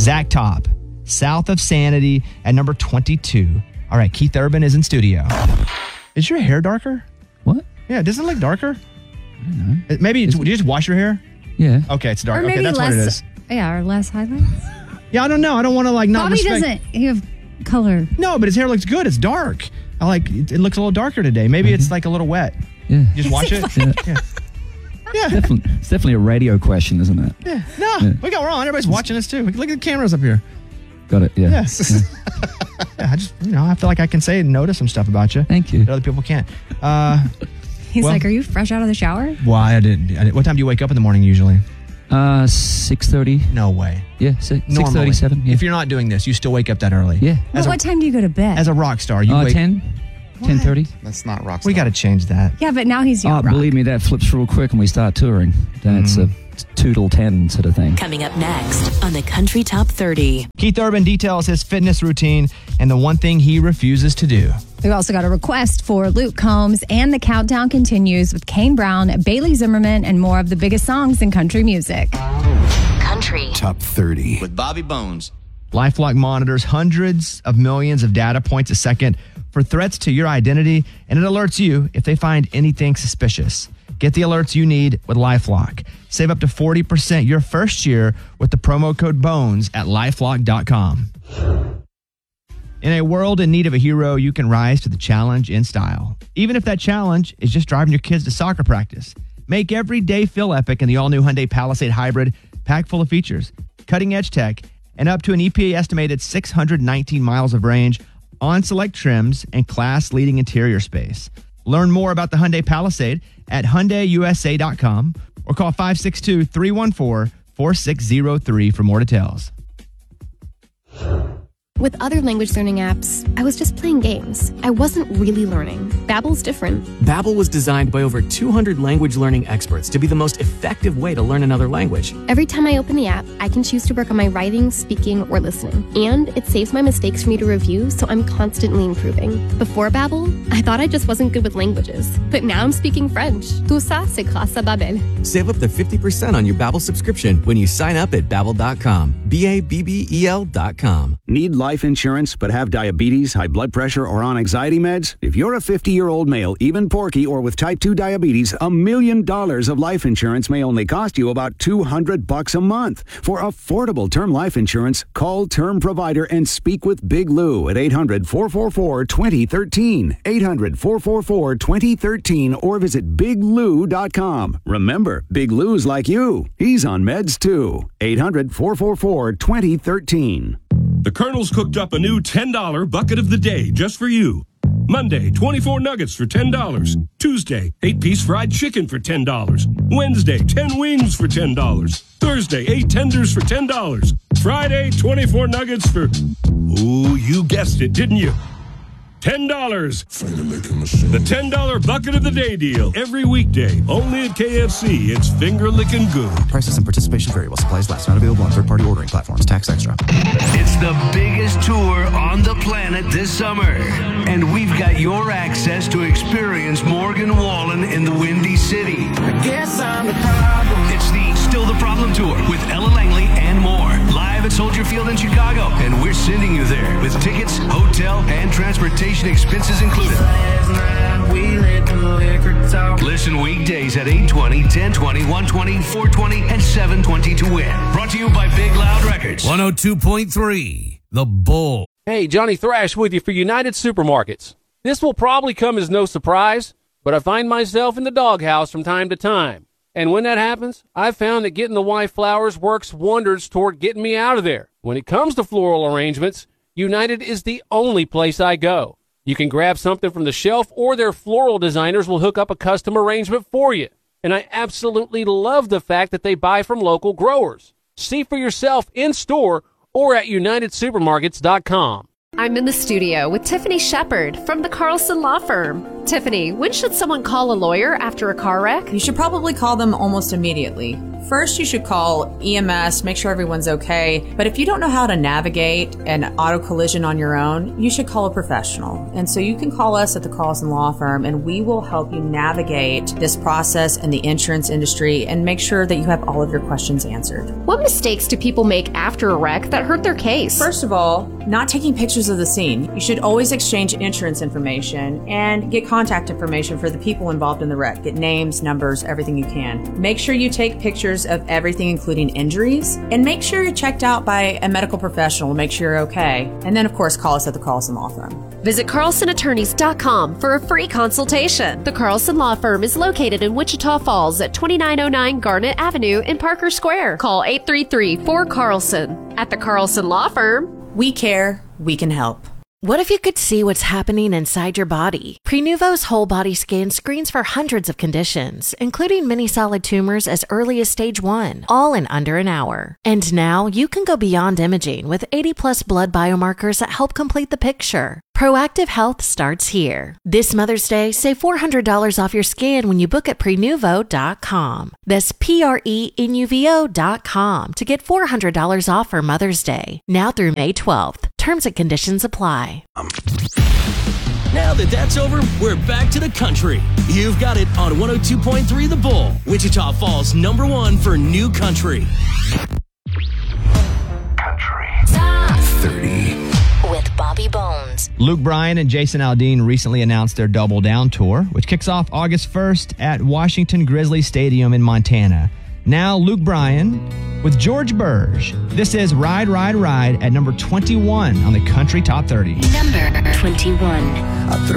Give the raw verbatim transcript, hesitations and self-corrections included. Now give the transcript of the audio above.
Zach Top, South of Sanity at number twenty-two. All right, Keith Urban is in studio. Is your hair darker? What? Yeah, doesn't it look darker? I don't know. Maybe, it's, do you just wash your hair? Yeah. Okay, it's dark. Or maybe okay, that's less, what it is. Yeah, or less highlights. Yeah, I don't know. I don't want to like not Bobby respect. doesn't have color. No, but his hair looks good. It's dark. I like it, it looks a little darker today. Maybe Mm-hmm. it's like a little wet. Yeah. You just watch it? Yeah. Yeah. Yeah. Definitely, it's definitely a radio question, isn't it? Yeah. No, Yeah. we got we're on. Everybody's watching us too. Look at the cameras up here. Got it. Yeah. Yes. Yeah, I just, you know, I feel like I can say and notice some stuff about you. Thank you. That other people can't. Uh, He's well, like, are you fresh out of the shower? Why I didn't, I didn't. What time do you wake up in the morning usually? Uh, six thirty. No way. Yeah, six Normally, thirty-seven. Yeah. If you're not doing this, you still wake up that early. Yeah. Well, As a, what time do you go to bed? as a rock star, you Uh, wake. ten. Ten thirty. That's not rock star. We got to change that. yeah, but now he's your Oh, rock. believe me, that flips real quick when we start touring. Then it's a two till ten sort of thing. Coming up next on the Country Top thirty. Keith Urban details his fitness routine and the one thing he refuses to do. We've also got a request for Luke Combs, and the countdown continues with Kane Brown, Bailey Zimmerman, and more of the biggest songs in country music. Country Top thirty. With Bobby Bones. LifeLock monitors hundreds of millions of data points a second for threats to your identity, and it alerts you if they find anything suspicious. Get the alerts you need with LifeLock. Save up to forty percent your first year with the promo code BONES at lifelock dot com. In a world in need of a hero, you can rise to the challenge in style. Even if that challenge is just driving your kids to soccer practice. Make every day feel epic in the all-new Hyundai Palisade Hybrid, packed full of features, cutting-edge tech, and up to an E P A-estimated six hundred nineteen miles of range on select trims and class-leading interior space. Learn more about the Hyundai Palisade at Hyundai U S A dot com or call five six two, three one four, four six zero three for more details. With other language learning apps, I was just playing games. I wasn't really learning. Babbel's different. Babbel was designed by over two hundred language learning experts to be the most effective way to learn another language. Every time I open the app, I can choose to work on my writing, speaking, or listening. And it saves my mistakes for me to review, so I'm constantly improving. Before Babbel, I thought I just wasn't good with languages. But now I'm speaking French. Tout ça, c'est grâce à Babbel. Save up to fifty percent on your Babbel subscription when you sign up at babbel dot com. B A B B E L dot com. Need life insurance but have diabetes, high blood pressure, or on anxiety meds? If you're a fifty-year-old male, even porky, or with type two diabetes, a million dollars of life insurance may only cost you about two hundred bucks a month. For affordable term life insurance, call Term Provider and speak with Big Lou at eight hundred, four four four, two zero one three. eight hundred, four four four, two zero one three or visit big lou dot com. Remember, Big Lou's like you. He's on meds too. eight hundred, four four four, two zero one three. The Colonel's cooked up a new ten dollar bucket of the day just for you. Monday, twenty-four nuggets for ten dollars. Tuesday, eight piece fried chicken for ten dollars. Wednesday, ten wings for ten dollars. Thursday, eight tenders for ten dollars. Friday, twenty-four nuggets for... Ooh, you guessed it, didn't you? ten dollars. The ten dollar bucket of the day deal. Every weekday, only at K F C. It's finger licking good. Prices and participation vary while supplies last. Not available on third-party ordering platforms. Tax extra. It's the biggest tour on the planet this summer. And we've got your access to experience Morgan Wallen in the Windy City. I guess I'm the problem. It's the Still the Problem Tour with Ella Langley and more. Live at Soldier Field in Chicago. And we're sending you there with tickets, hotel, and transportation expenses included. Listen weekdays at eight twenty, ten twenty, one twenty, four twenty, and seven twenty to win. Brought to you by Big Loud Records. one oh two point three, The Bull. Hey, Johnny Thrash with you for United Supermarkets. This will probably come as no surprise, but I find myself in the doghouse from time to time. And when that happens, I've found that getting the wife flowers works wonders toward getting me out of there. When it comes to floral arrangements, United is the only place I go. You can grab something from the shelf, or their floral designers will hook up a custom arrangement for you. And I absolutely love the fact that they buy from local growers. See for yourself in store or at united supermarkets dot com. I'm in the studio with Tiffany Shepard from the Carlson Law Firm. Tiffany, when should someone call a lawyer after a car wreck? You should probably call them almost immediately. First, you should call E M S, make sure everyone's okay. But if you don't know how to navigate an auto collision on your own, you should call a professional. And so you can call us at the Carlson Law Firm, and we will help you navigate this process in the insurance industry and make sure that you have all of your questions answered. What mistakes do people make after a wreck that hurt their case? First of all, not taking pictures of the scene. You should always exchange insurance information and get contact information for the people involved in the wreck. Get names, numbers, everything you can. Make sure you take pictures of everything, including injuries, and make sure you're checked out by a medical professional to make sure you're okay. And then, of course, call us at the Carlson Law Firm. Visit carlson attorneys dot com for a free consultation. The Carlson Law Firm is located in Wichita Falls at twenty-nine oh nine Garnet Avenue in Parker Square. Call eight three three, four, Carlson. At the Carlson Law Firm, we care, we can help. What if you could see what's happening inside your body? Prenuvo's whole body scan screens for hundreds of conditions, including many solid tumors as early as stage one, all in under an hour. And now you can go beyond imaging with eighty plus blood biomarkers that help complete the picture. Proactive health starts here. This Mother's Day, save four hundred dollars off your scan when you book at prenuvo dot com. That's P R E N U V O dot com to get four hundred dollars off for Mother's Day. Now through May twelfth. Terms and conditions apply. Now that that's over, we're back to the country. You've got it on one oh two point three The Bull, Wichita Falls number one for new country. Country. Top thirty. With Bobby Bones. Luke Bryan and Jason Aldean recently announced their Double Down Tour, which kicks off August first at Washington Grizzly Stadium in Montana. Now, Luke Bryan with George Burge. This is Ride, Ride, Ride at number twenty-one on the Country Top thirty. Number twenty-one.